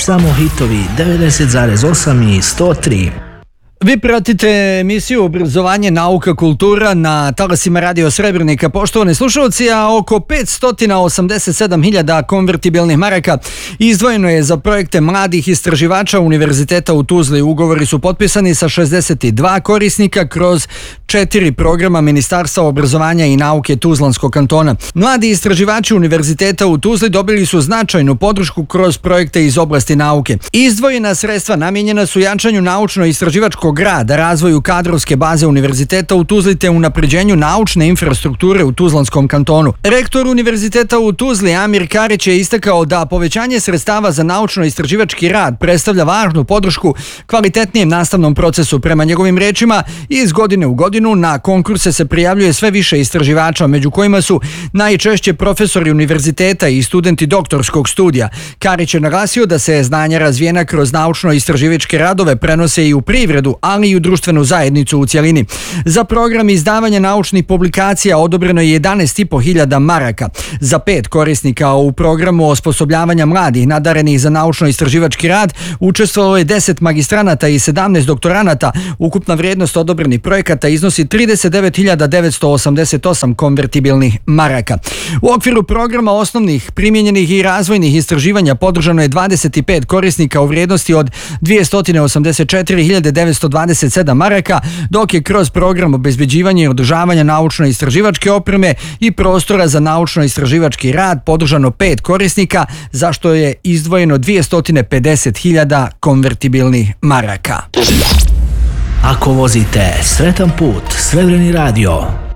Samo hitovi 90,8 i 103. Vi pratite emisiju Obrazovanje, nauka, kultura na talasima Radio Srebrnika. Poštovani slušalci, a oko 587.000 konvertibilnih maraka izdvojeno je za projekte mladih istraživača Univerziteta u Tuzli. Ugovori su potpisani sa 62 korisnika kroz 4 programa Ministarstva obrazovanja i nauke Tuzlanskog kantona. Mladi istraživači Univerziteta u Tuzli dobili su značajnu podršku kroz projekte iz oblasti nauke. Izdvojena sredstva namijenjena su jačanju naučno-istraživačkog rada, razvoju kadrovske baze Univerziteta u Tuzli te unapređenju naučne infrastrukture u Tuzlanskom kantonu. Rektor Univerziteta u Tuzli Amir Karić je istakao da povećanje sredstava za naučno-istraživački rad predstavlja važnu podršku kvalitetnijem nastavnom procesu. Prema njegovim rečima, iz godine u godinu na konkurse se prijavljuje sve više istraživača, među kojima su najčešće profesori univerziteta i studenti doktorskog studija. Karić je naglasio da se znanja razvijena kroz naučno-istraživačke radove prenose i u privredu, ali i u društvenu zajednicu u cjelini. Za program izdavanja naučnih publikacija odobreno je 11.500 maraka. Za 5 korisnika u programu osposobljavanja mladih nadarenih za naučno-istraživački rad učestvovalo je 10 magistranata i 17 doktoranata. Ukupna vrijednost odobrenih projekata iznosi 39.988 konvertibilnih maraka. U okviru programa osnovnih, primijenjenih i razvojnih istraživanja podržano je 25 korisnika u vrijednosti od 284.927 maraka, dok je kroz program obezbeđivanja i održavanja naučno-istraživačke opreme i prostora za naučno-istraživački rad podržano 5 korisnika, za što je izdvojeno 250.000 konvertibilnih maraka. Ako vozite, sretan put, Srebreni radio.